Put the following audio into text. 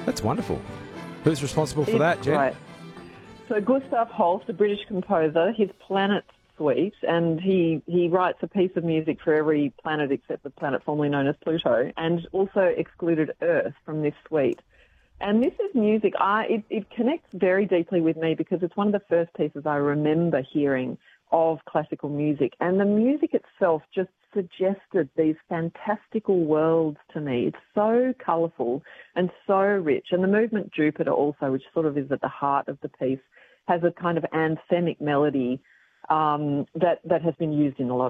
That's wonderful. Who's responsible for It's that, Jen? great. So Gustav Holst, a British composer, his Planet Suite, and he writes a piece of music for every planet except the planet formerly known as Pluto, and also excluded Earth from this suite. And this is music, it connects very deeply with me because it's one of the first pieces I remember hearing of classical music. And the music itself just suggested these fantastical worlds to me. It's so colourful and so rich. And the movement Jupiter also, which sort of is at the heart of the piece, has a kind of anthemic melody that has been used in a lot